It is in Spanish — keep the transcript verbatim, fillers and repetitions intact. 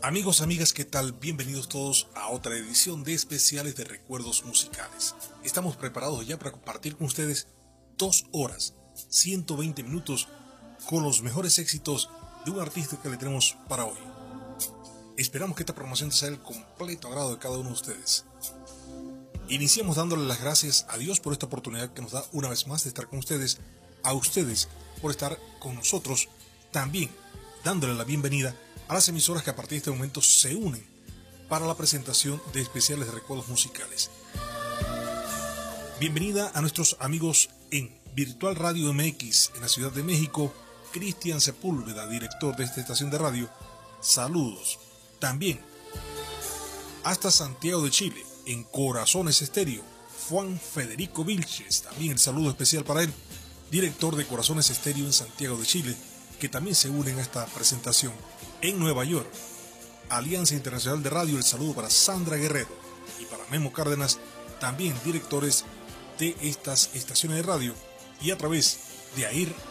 Amigos, amigas, ¿qué tal? Bienvenidos todos a otra edición de especiales de recuerdos musicales. Estamos preparados ya para compartir con ustedes dos horas, ciento veinte minutos con los mejores éxitos de un artista que le tenemos para hoy. Esperamos que esta programación sea el completo agrado de cada uno de ustedes. Iniciamos dándole las gracias a Dios por esta oportunidad que nos da una vez más de estar con ustedes, a ustedes por estar con nosotros, también dándole la bienvenida a las emisoras que a partir de este momento se unen para la presentación de especiales de recuerdos musicales. Bienvenida a nuestros amigos en Virtual Radio M X en la Ciudad de México, Cristian Sepúlveda, director de esta estación de radio. Saludos. También hasta Santiago de Chile, en Corazones Estéreo, Juan Federico Vilches, también el saludo especial para él, director de Corazones Estéreo en Santiago de Chile, que también se unen a esta presentación. En Nueva York, Alianza Internacional de Radio, el saludo para Sandra Guerrero y para Memo Cárdenas, también directores de estas estaciones de radio, y a través de A I R